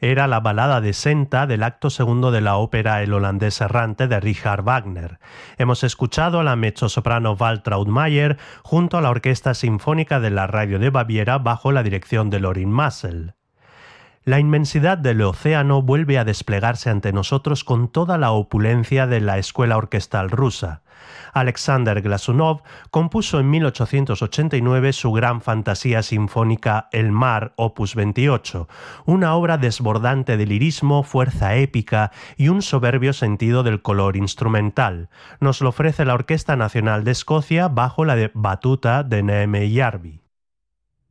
era la balada de Senta del acto segundo de la ópera El holandés errante de Richard Wagner. Hemos escuchado a la mezzosoprano Waltraud Mayer junto a la Orquesta Sinfónica de la Radio de Baviera bajo la dirección de Lorin Maazel. La inmensidad del océano vuelve a desplegarse ante nosotros con toda la opulencia de la escuela orquestal rusa. Alexander Glazunov compuso en 1889 su gran fantasía sinfónica El mar, opus 28, una obra desbordante de lirismo, fuerza épica y un soberbio sentido del color instrumental. Nos lo ofrece la Orquesta Nacional de Escocia bajo la batuta de Neeme Järvi.